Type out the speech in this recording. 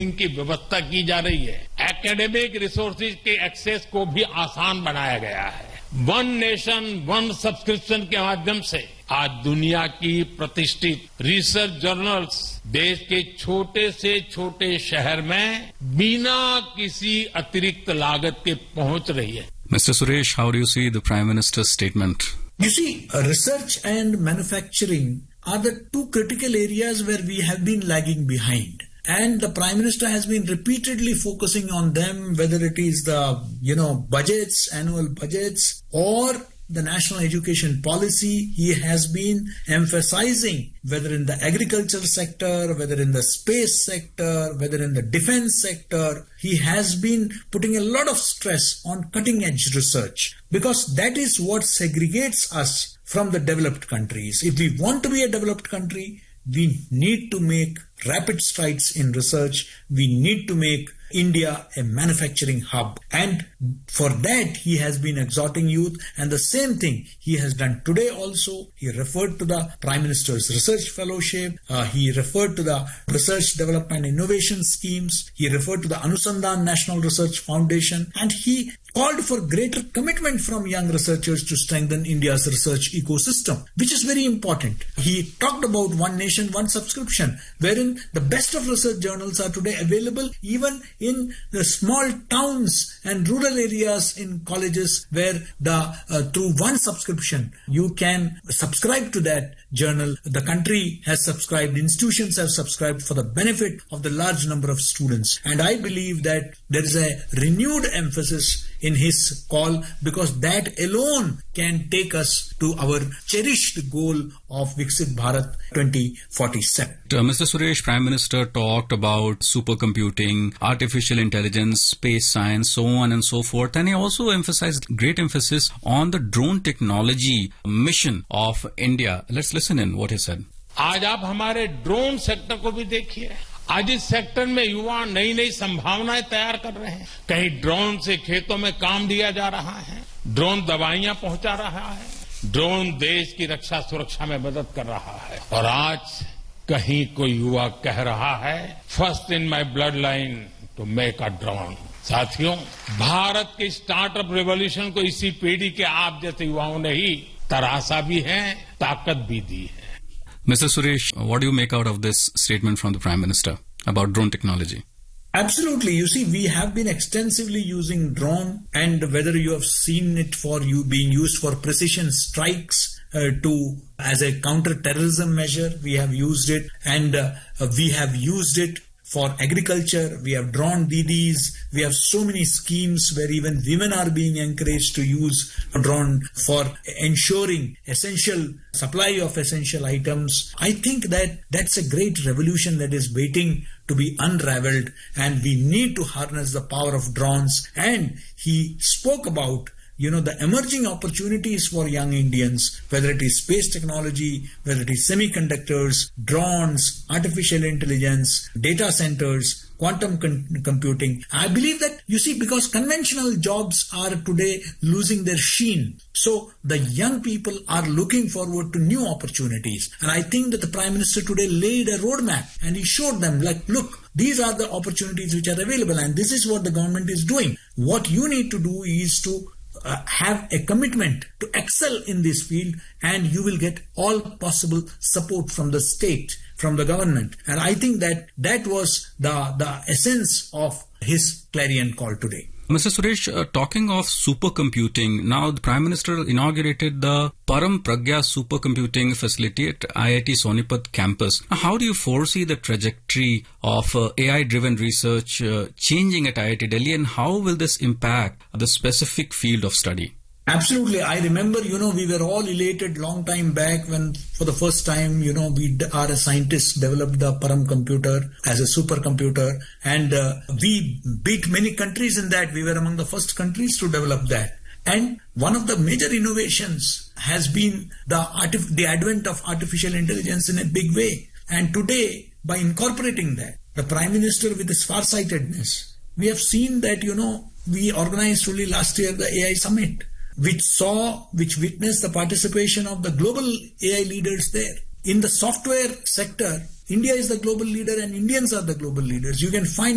की व्यवस्था की जा रही है। एकेडमिक रिसोर्सेज के एक्सेस को भी आसान बनाया गया है। वन नेशन वन सब्सक्रिप्शन के माध्यम से आज दुनिया की प्रतिष्ठित रिसर्च जर्नल्स देश के छोटे से छोटे शहर में बिना किसी अतिरिक्त लागत के पहुंच रही है। Mr. Suresh, how do you see the Prime Minister's statement? You see, research and manufacturing are the two critical areas where we have been lagging behind. And the Prime Minister has been repeatedly focusing on them, whether it is the, budgets, annual budgets, or the national education policy. He has been emphasizing whether in the agriculture sector, whether in the space sector, whether in the defense sector, he has been putting a lot of stress on cutting edge research, because that is what segregates us from the developed countries. If we want to be a developed country, we need to make rapid strides in research. We need to make India a manufacturing hub. And for that, he has been exhorting youth. And the same thing he has done today also. He referred to the Prime Minister's Research Fellowship. He referred to the Research Development Innovation Schemes. He referred to the Anusandhan National Research Foundation. And he called for greater commitment from young researchers to strengthen India's research ecosystem, which is very important. He talked about one nation, one subscription, wherein the best of research journals are today available even in the small towns and rural areas in colleges, where through one subscription you can subscribe to that journal. The country has subscribed, institutions have subscribed for the benefit of the large number of students. And I believe that there is a renewed emphasis in his call, because that alone can take us to our cherished goal of Viksit Bharat 2047. Mr. Suresh, Prime Minister talked about supercomputing, artificial intelligence, space science, so on and so forth. And he also emphasized great emphasis on the drone technology mission of India. Let's listen in what he said. आज आप हमारे drone sector को भी देखिए। आज इस sector में युवा नई नई संभावनाएं तैयार कर रहे हैं। कहीं ड्रोन से खेतों में काम दिया जा रहा है, ड्रोन दवाइयां पहुंचा रहा है, ड्रोन देश की रक्षा सुरक्षा में मदद कर रहा है। और आज कहीं कोई युवा कह रहा है, first in my blood line to make a drone. साथियों, भारत के स्टार्टअप रेवोल्यूशन को इसी पीढ़ी के आप जैसे युवाओं ने ही तराशा भी है, ताकत भी दी है। Mr. Suresh, what do you make out of this statement from the Prime Minister about drone technology? Absolutely. You see, we have been extensively using drone, and whether you have seen it for you being used for precision strikes as a counter-terrorism measure, we have used it, and we have used it for agriculture. We have drone Didis. We have so many schemes where even women are being encouraged to use drone for ensuring essential supply of essential items. I think that that's a great revolution that is waiting to be unraveled, and we need to harness the power of drones. And he spoke about the emerging opportunities for young Indians, whether it is space technology, whether it is semiconductors, drones, artificial intelligence, data centers, quantum computing. I believe that, because conventional jobs are today losing their sheen. So the young people are looking forward to new opportunities. And I think that the Prime Minister today laid a roadmap, and he showed them, look, these are the opportunities which are available, and this is what the government is doing. What you need to do is to have a commitment to excel in this field, and you will get all possible support from the state, from the government. And I think that was the essence of his clarion call today. Mr. Suresh, talking of supercomputing, now the Prime Minister inaugurated the Param Pragya supercomputing facility at IIT Sonipat campus. Now, how do you foresee the trajectory of AI-driven research changing at IIT Delhi, and how will this impact the specific field of study? Absolutely. I remember, we were all elated long time back when for the first time, our scientists developed the Param computer as a supercomputer, and we beat many countries in that. We were among the first countries to develop that. And one of the major innovations has been the advent of artificial intelligence in a big way. And today, by incorporating that, the Prime Minister with his farsightedness, we have seen that, we organized only last year the AI Summit, which witnessed the participation of the global AI leaders there. In the software sector, India is the global leader and Indians are the global leaders. You can find